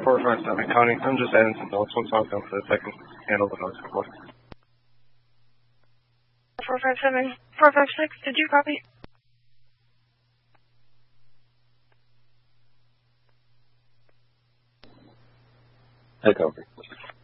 457 County. I'm just adding some notes once I'm done for this. I can handle the notes before. 457, 456, did you copy? I copy.